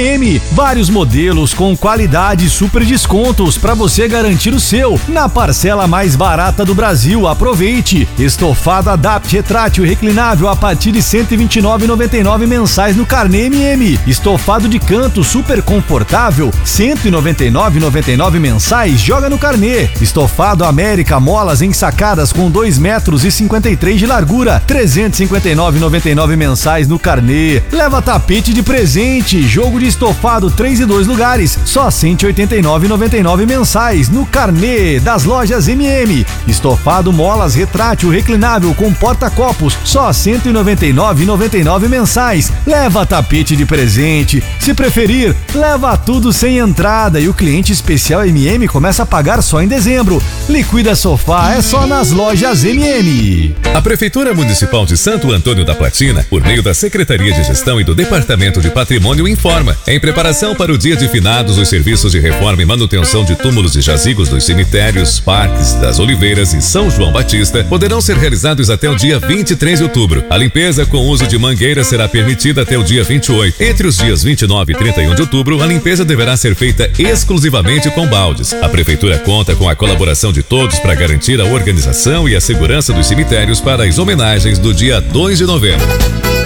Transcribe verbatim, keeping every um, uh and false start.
M. Vários modelos com qualidade e super descontos para você garantir o seu na parcela mais barata do Brasil. Aproveite! Estofado Adapt retrátil reclinável a partir de cento e vinte e nove reais e noventa e nove centavos mensais no Carnê M M. Estofado de canto super confortável, cento e noventa e nove reais e noventa e nove centavos mensais, joga no Carnê. Estofado América molas ensacadas com dois metros e cinquenta e três de largura, trezentos e cinquenta e nove reais e noventa e nove centavos mensais no Carnê. Leva tapete de presente, jogo de estofado três e dois lugares, só cento e oitenta e nove reais e noventa e nove centavos mensais no Carnê das lojas M M. Estofado molas retrátil reclinável com porta-copos, só cento e noventa e nove reais e noventa e nove centavos mensais. Leva tapete de presente. Se preferir, leva tudo sem entrada e o cliente especial M M começa a pagar só em dezembro. Liquida Sofá é só nas lojas M M. A Prefeitura Municipal de Santo Antônio da Platina, por meio da Secretaria de Gestão e do Departamento de Patrimônio, informa: em preparação para o Dia de Finados, os serviços de reforma e manutenção de túmulos e jazigos dos cemitérios, parques das Oliveiras e São João Batista poderão ser realizados até o dia vinte e três de outubro. A limpeza com uso de mangueira será permitida até o dia vinte e oito. Entre os dias vinte e nove e trinta e um de outubro, a limpeza deverá ser feita exclusivamente com baldes. A Prefeitura conta com a colaboração de todos para garantir a organização e a segurança dos cemitérios para as homenagens do dia dois de novembro.